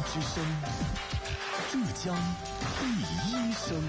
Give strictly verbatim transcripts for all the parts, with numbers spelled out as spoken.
之声，浙江第一声。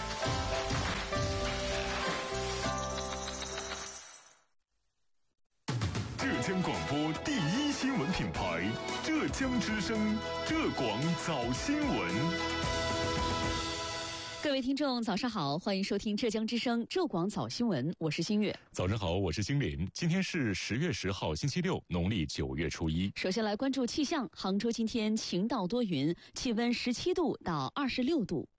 浙江广播第一新闻品牌，浙江之声，浙广早新闻。 各位听众早上好，欢迎收听浙江之声浙广早新闻，我是新月。 早上好，我是星林。今天是十月十号星期六，农历九月初一。 首先来关注气象，杭州今天晴到多云，气温十七度到二十六度。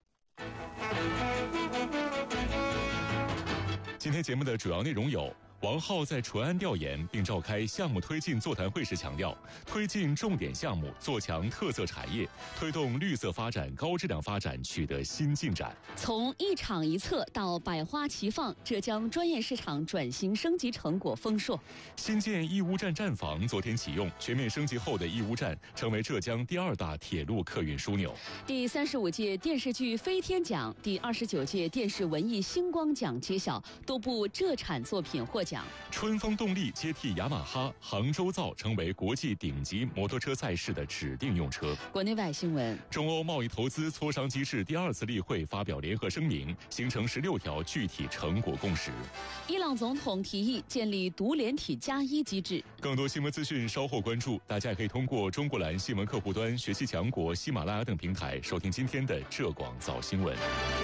今天节目的主要内容有：王浩在淳安调研并召开项目推进座谈会时强调，推进重点项目，做强特色产业，推动绿色发展、高质量发展取得新进展。 从一厂一策到百花齐放，浙江专业市场转型升级成果丰硕。 新建义乌站站房昨天启用，全面升级后的义乌站成为浙江第二大铁路客运枢纽。 第三十五届电视剧飞天奖、第二十九届电视文艺星光奖揭晓，多部浙产作品获奖。 春风动力接替雅马哈，杭州造成为国际顶级摩托车赛事的指定用车。 国内外新闻： 中欧贸易投资磋商机制第二次例会发表联合声明，形成十六条具体成果共识。 伊朗总统提议建立独联体加一机制。 更多新闻资讯稍后关注，大家也可以通过中国蓝新闻客户端、学习强国、喜马拉雅等平台收听今天的浙广早新闻。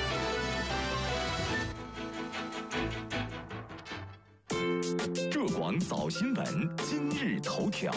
浙广早新闻今日头条。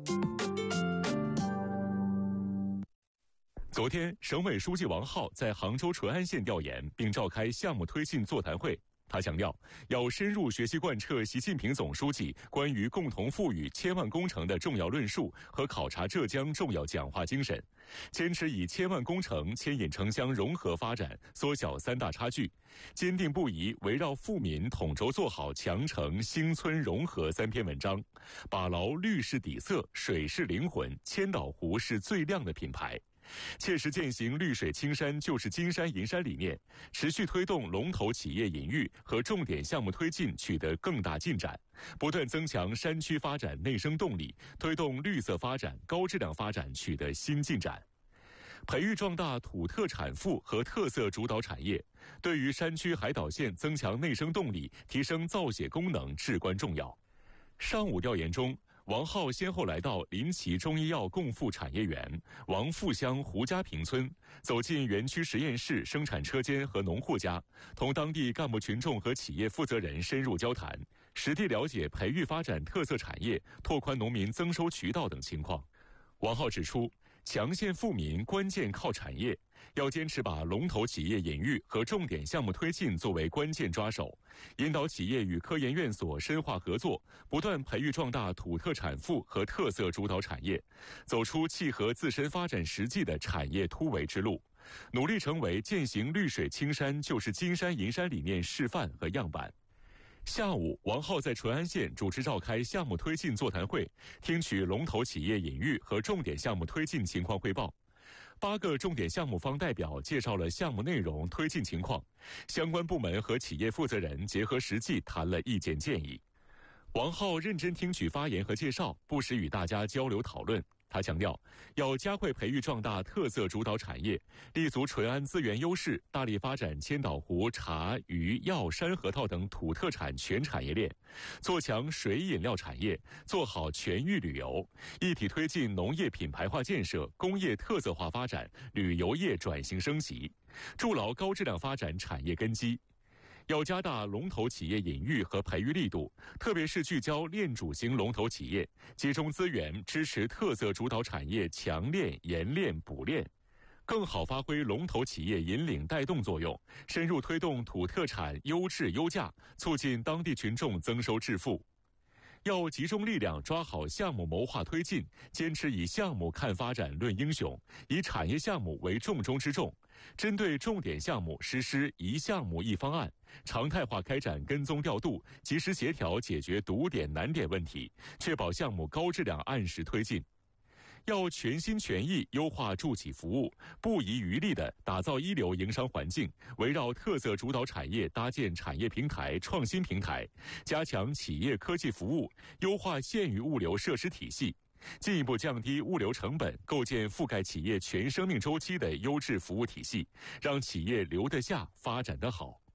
昨天，省委书记王浩在杭州淳安县调研并召开项目推进座谈会。他强调，要深入学习贯彻习近平总书记关于共同富裕千万工程的重要论述和考察浙江重要讲话精神，坚持以千万工程牵引城乡融合发展，缩小三大差距，坚定不移围绕富民统筹做好强城兴村融合三篇文章，把牢绿是底色、水是灵魂、千岛湖是最亮的品牌。切实践行绿水青山就是金山银山理念，持续推动龙头企业引育和重点项目推进取得更大进展，不断增强山区发展内生动力，推动绿色发展、高质量发展取得新进展。培育壮大土特产富和特色主导产业，对于山区海岛县增强内生动力、提升造血功能至关重要。上午调研中，王浩先后来到临沂中医药共富产业园、王富乡胡家坪村，走进园区实验室、生产车间和农户家，同当地干部群众和企业负责人深入交谈，实地了解培育发展特色产业、拓宽农民增收渠道等情况。王浩指出，强县富民关键靠产业，要坚持把龙头企业引育和重点项目推进作为关键抓手，引导企业与科研院所深化合作，不断培育壮大土特产富和特色主导产业，走出契合自身发展实际的产业突围之路，努力成为践行绿水青山就是金山银山理念示范和样板。下午，王浩在淳安县主持召开项目推进座谈会，听取龙头企业引育和重点项目推进情况汇报。八个重点项目方代表介绍了项目内容、推进情况，相关部门和企业负责人结合实际谈了意见建议。王浩认真听取发言和介绍，不时与大家交流讨论。他强调，要加快培育壮大特色主导产业，立足淳安资源优势，大力发展千岛湖茶、鱼、药、山核桃等土特产全产业链，做强水饮料产业，做好全域旅游，一体推进农业品牌化建设、工业特色化发展、旅游业转型升级，筑牢高质量发展产业根基。要加大龙头企业引育和培育力度，特别是聚焦链主型龙头企业，集中资源支持特色主导产业强链、研链、补链，更好发挥龙头企业引领带动作用，深入推动土特产优质优价，促进当地群众增收致富。要集中力量抓好项目谋划推进，坚持以项目看发展论英雄，以产业项目为重中之重，针对重点项目实施一项目一方案，常态化开展跟踪调度，及时协调解决堵点难点问题，确保项目高质量按时推进。要全心全意优化助企服务，不遗余力地打造一流营商环境，围绕特色主导产业搭建产业平台、创新平台，加强企业科技服务，优化县域物流设施体系， 进一步降低物流成本，构建覆盖企业全生命周期的优质服务体系，让企业留得下、发展得好。